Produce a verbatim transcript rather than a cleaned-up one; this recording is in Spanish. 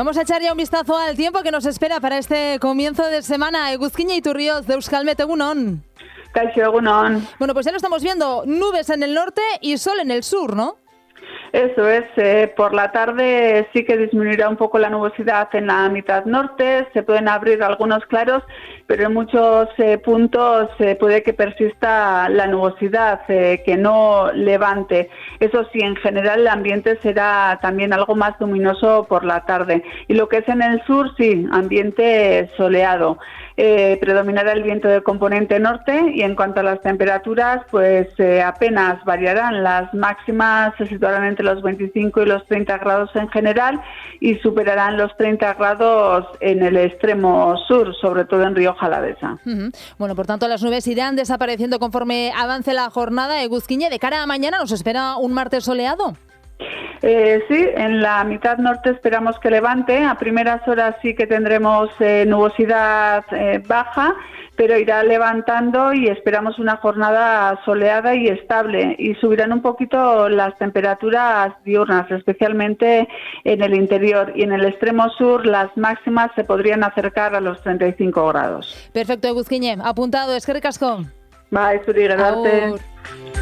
Vamos a echar ya un vistazo al tiempo que nos espera para este comienzo de semana. Eguzkiña Iturrioz, de Euskalmet, egunon. Kaixo, egunon. Bueno, pues ya lo estamos viendo, nubes en el norte y sol en el sur, ¿no? Eso es, eh, por la tarde sí que disminuirá un poco la nubosidad en la mitad norte, se pueden abrir algunos claros, pero en muchos eh, puntos eh, puede que persista la nubosidad, eh, que no levante. Eso sí, en general el ambiente será también algo más luminoso por la tarde. Y lo que es en el sur, sí, ambiente soleado. Eh, predominará el viento de componente norte y en cuanto a las temperaturas, pues eh, apenas variarán. Las máximas se situarán entre los veinticinco y los treinta grados en general y superarán los treinta grados en el extremo sur, sobre todo en Rioja Alavesa. Uh-huh. Bueno, por tanto, las nubes irán desapareciendo conforme avance la jornada. Eguzkiña, de cara a mañana, ¿nos espera un martes soleado? Eh, sí, en la mitad norte esperamos que levante. A primeras horas sí que tendremos eh, nubosidad eh, baja, pero irá levantando y esperamos una jornada soleada y estable. Y subirán un poquito las temperaturas diurnas, especialmente en el interior. Y en el extremo sur las máximas se podrían acercar a los treinta y cinco grados. Perfecto, Eguzkiña. Apuntado, eskerrik asko. Bai, zuri, gerarte.